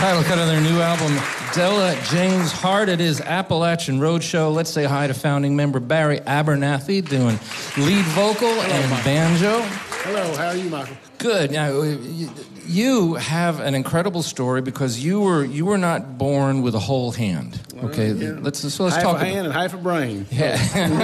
title cut of their new album, Della James Hart. It is Appalachian Roadshow. Let's say hi to founding member Barry Abernathy doing lead vocal and Michael. banjo. Hello, how are you, Michael? Good. Now, you have an incredible story because you were not born with a whole hand. Okay, yeah. let's Half talk a hand and half a brain. Yeah.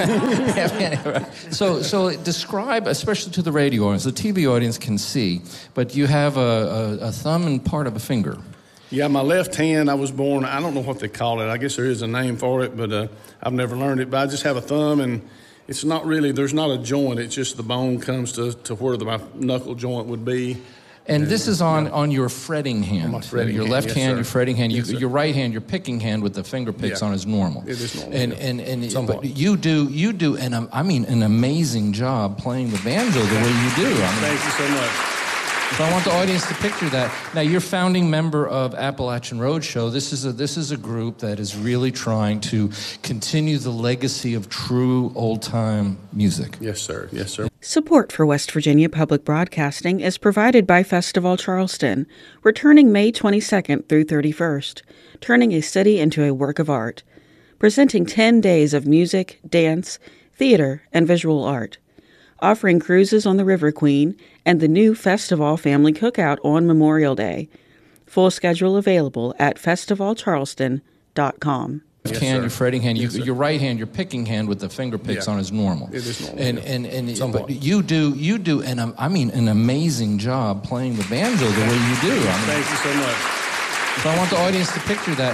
So describe, especially to the radio audience, the TV audience can see, but you have a thumb and part of a finger. Yeah, my left hand, I was born, I don't know what they call it. I guess there is a name for it, but I've never learned it. But I just have a thumb, and it's not really, there's not a joint. It's just the bone comes to where my knuckle joint would be. And this is on your fretting hand. On my fretting your hand, left yes, hand, sir. your fretting hand. Yes, sir. Your right hand, your picking hand with the finger picks on is normal. It is normal. And Somewhat. but you do an amazing job playing the banjo the way you do. Thank you so much. So I want the audience to picture that. Now, you're founding member of Appalachian Roadshow. This is a group that is really trying to continue the legacy of true old-time music. Yes, sir. Yes, sir. Support for West Virginia Public Broadcasting is provided by Festival Charleston, returning May 22nd through 31st, turning a city into a work of art, presenting 10 days of music, dance, theater, and visual art, offering cruises on the River Queen and the new Festival Family Cookout on Memorial Day. Full schedule available at festivalcharleston.com. Left Yes, hand, sir. your fretting hand, Yes, sir. your right hand, your picking hand with the finger picks on is normal. It is normal, And Somewhat. but you do an amazing job playing the banjo the way you do. Thank you so much. So I want the audience to picture that.